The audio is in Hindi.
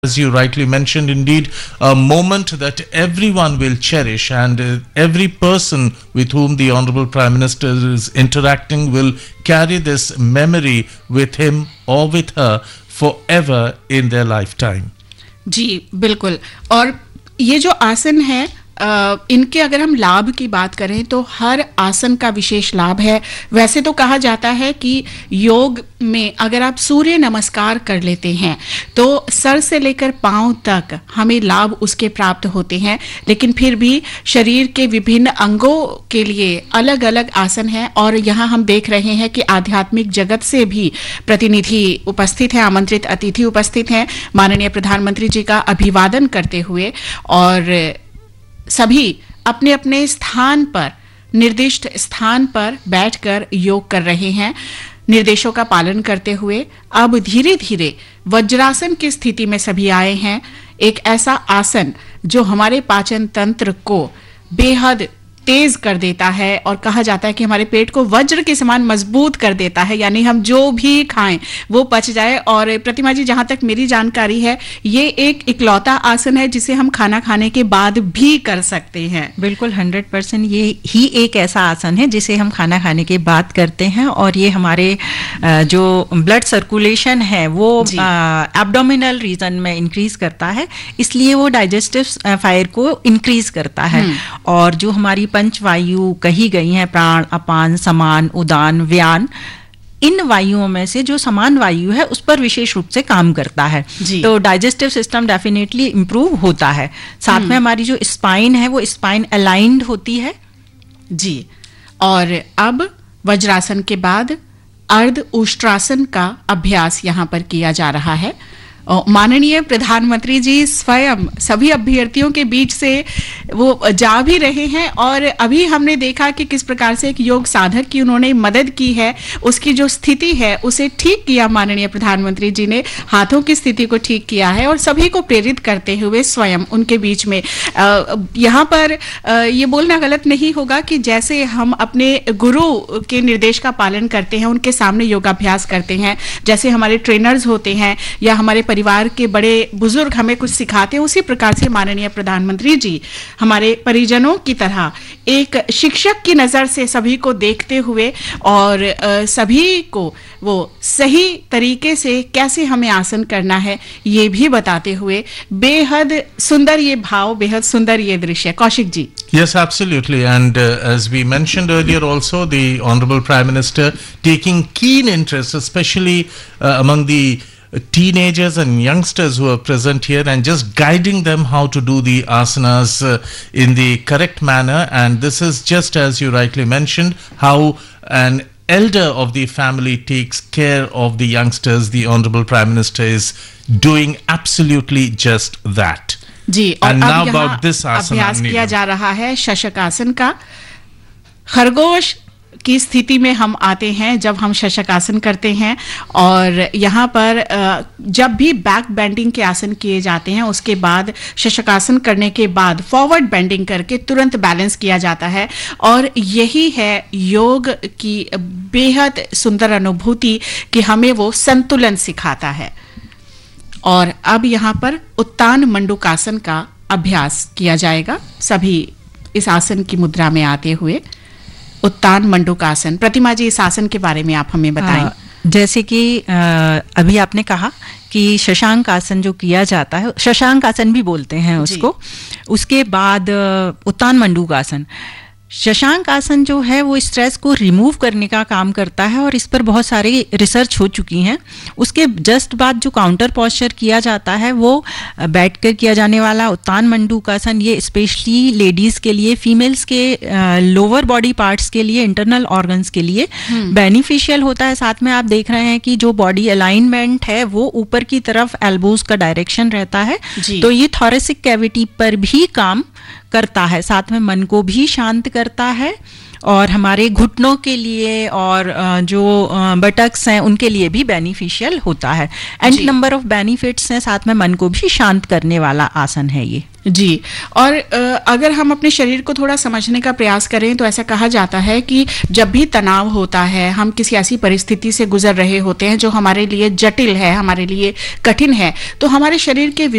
As you rightly mentioned, indeed, a moment that everyone will cherish, and every person with whom the Honorable Prime Minister is interacting will carry this memory with him or with her forever in their lifetime. जी बिल्कुल। और ये जो आसन है इनके अगर हम लाभ की बात करें तो हर आसन का विशेष लाभ है। वैसे तो कहा जाता है कि योग में अगर आप सूर्य नमस्कार कर लेते हैं तो सर से लेकर पांव तक हमें लाभ उसके प्राप्त होते हैं, लेकिन फिर भी शरीर के विभिन्न अंगों के लिए अलग अलग आसन हैं। और यहाँ हम देख रहे हैं कि आध्यात्मिक जगत से भी प्रतिनिधि उपस्थित हैं, आमंत्रित अतिथि उपस्थित हैं माननीय प्रधानमंत्री जी का अभिवादन करते हुए, और सभी अपने अपने स्थान पर, निर्दिष्ट स्थान पर बैठकर योग कर रहे हैं निर्देशों का पालन करते हुए। अब धीरे धीरे वज्रासन की स्थिति में सभी आए हैं, एक ऐसा आसन जो हमारे पाचन तंत्र को बेहद तेज कर देता है और कहा जाता है कि हमारे पेट को वज्र के समान मजबूत कर देता है, यानी हम जो भी खाएं वो पच जाए। और प्रतिमा जी, जहां तक मेरी जानकारी है ये एक इकलौता आसन है जिसे हम खाना खाने के बाद भी कर सकते हैं। बिल्कुल 100% ये ही एक ऐसा आसन है जिसे हम खाना खाने के बाद करते हैं, और ये हमारे जो ब्लड सर्कुलेशन है वो एब्डोमिनल रीजन में इंक्रीज करता है, इसलिए वो डाइजेस्टिव फायर को इंक्रीज करता है। और जो हमारी पंच वायु कही गई हैं, प्राण, अपान, समान, उदान, व्यान, इन वायुओं में से जो समान वायु है उस पर विशेष रूप से काम करता है, तो डाइजेस्टिव सिस्टम डेफिनेटली इंप्रूव होता है। साथ में हमारी जो स्पाइन है वो स्पाइन अलाइंड होती है। जी, और अब वज्रासन के बाद अर्ध उष्ट्रासन का अभ्यास यहाँ पर किया जा रहा है। माननीय प्रधानमंत्री जी स्वयं सभी अभ्यर्थियों के बीच से वो जा भी रहे हैं, और अभी हमने देखा कि किस प्रकार से एक योग साधक की उन्होंने मदद की है, उसकी जो स्थिति है उसे ठीक किया माननीय प्रधानमंत्री जी ने, हाथों की स्थिति को ठीक किया है, और सभी को प्रेरित करते हुए स्वयं उनके बीच में यहाँ पर ये बोलना गलत नहीं होगा कि जैसे हम अपने गुरु के निर्देश का पालन करते हैं, उनके सामने योगाभ्यास करते हैं, जैसे हमारे ट्रेनर्स होते हैं या हमारे परिवार के बड़े बुजुर्ग हमें कुछ सिखाते हैं, उसी प्रकार से माननीय प्रधानमंत्री जी हमारे परिजनों की तरह एक शिक्षक की नजर से सभी को देखते हुए और सभी को वो सही तरीके से कैसे हमें आसन करना है ये भी बताते हुए बेहद सुंदर ये भाव, बेहद सुंदर ये दृश्य। Kaushik ji. Yes, absolutely. And as we mentioned earlier also, the Honorable Prime Minister taking keen interest, especially among the teenagers and youngsters who are present here, and just guiding them how to do the asanas in the correct manner. And this is just as you rightly mentioned, how an elder of the family takes care of the youngsters. The Honorable Prime Minister is doing absolutely just that. जी, और अब यहाँ अभ्यास किया जा रहा है शशकासन का। खरगोश की स्थिति में हम आते हैं जब हम शशकासन करते हैं, और यहाँ पर जब भी बैक बेंडिंग के आसन किए जाते हैं उसके बाद शशकासन करने के बाद फॉरवर्ड बेंडिंग करके तुरंत बैलेंस किया जाता है, और यही है योग की बेहद सुंदर अनुभूति कि हमें वो संतुलन सिखाता है। और अब यहाँ पर उत्तान मंडूकासन का अभ्यास किया जाएगा, सभी इस आसन की मुद्रा में आते हुए। उत्तान मंडूकासन, प्रतिमा जी इस आसन के बारे में आप हमें बताएं। जैसे कि अभी आपने कहा कि शशांक आसन जो किया जाता है, शशांक आसन भी बोलते हैं उसको, उसके बाद उत्तान मंडूकासन। शशांक आसन जो है वो स्ट्रेस को रिमूव करने का काम करता है, और इस पर बहुत सारी रिसर्च हो चुकी हैं। उसके जस्ट बाद जो काउंटर पोस्चर किया जाता है वो बैठकर किया जाने वाला उत्तान मंडूकासन, ये स्पेशली लेडीज के लिए, फीमेल्स के लोअर बॉडी पार्ट्स के लिए, इंटरनल ऑर्गन्स के लिए बेनिफिशियल होता है। साथ में आप देख रहे हैं कि जो बॉडी अलाइनमेंट है वो ऊपर की तरफ एल्बोज का डायरेक्शन रहता है, तो ये थोरेसिक कैविटी पर भी काम करता है, साथ में मन को भी शांत करता है, और हमारे घुटनों के लिए और जो बटक्स हैं उनके लिए भी बेनिफिशियल होता है। एंड नंबर ऑफ बेनिफिट्स हैं, साथ में मन को भी शांत करने वाला आसन है ये। जी, और अगर हम अपने शरीर को थोड़ा समझने का प्रयास करें तो ऐसा कहा जाता है कि जब भी तनाव होता है, हम किसी ऐसी परिस्थिति से गुजर रहे होते हैं जो हमारे लिए जटिल है, हमारे लिए कठिन है, तो हमारे शरीर के